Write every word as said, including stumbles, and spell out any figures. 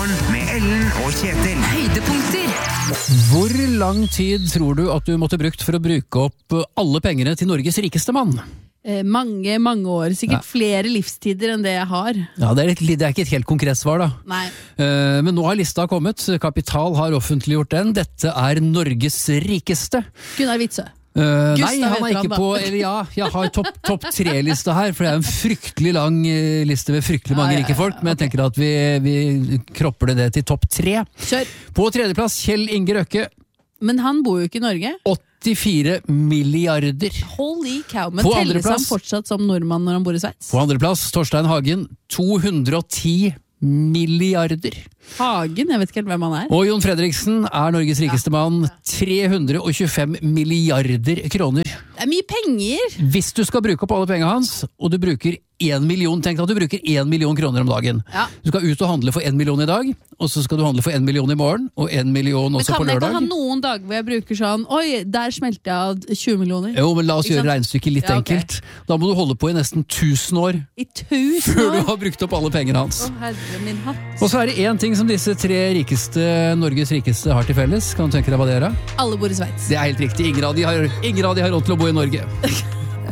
Morgen med Ellen og Kjetil. Høydepunkter. Hvor lang tid tror du at du måtte brukt for å bruke opp alle pengene til Norges rikeste mann? Eh, mange, mange år. Sikkert Ja. flere livstider enn det jeg har. Ja, det er, litt, det er ikke et helt konkret svar da. Nei. Eh, Men nå har lista kommet. Kapital har offentliggjort den. Dette er Norges rikeste. Gunnar Witzøe. Uh, nei, Gustav han heter er ikke han da. på eller ja, jeg har topp top tre-liste her, for det er en fryktelig lang eh, liste med fryktelig mange Ja, ja, ja, rike folk, men jeg tenker at vi, vi kropper det, det til topp tre. Kjør. På tredjeplass Kjell Inge Røkke, Men han bor jo ikke i Norge. åttifire milliarder. Holy cow. Men På telles han andreplass- fortsatt som nordmann når han bor i Sveits? På andreplass Torstein Hagen, to hundre og ti milliarder. Hagen, jeg vet ikke helt hvem han er. Og Jon Fredriksen er Norges rikeste mann, tre hundre og tjuefem milliarder kroner. Det er mye penger! Hvis du skal bruke opp alle pengene hans, og du bruker en million, tenk deg at du bruker en million kroner om dagen. Ja. Du skal ut og handle for en million i dag, og så skal du handle for en million i morgen, og en million Men også på kan jeg ikke lørdag. ha noen dager hvor jeg bruker sånn Oi, der smelte jeg av tjue millioner. Jo, men la oss Ikke gjøre sant? regnestykket litt Ja, ok. enkelt. Da må du holde på i nesten tusen år, I tusen før du år! har brukt opp alle pengene hans. Å, herre min hatt. Og så er det én ting som disse tre rikeste, Norges rikeste har til felles. Kan du tenke deg hva det er? Da? Alle bor i Sveits. Det er helt riktig. Ingen av de har, ingen av de har råd til å bo i Norge.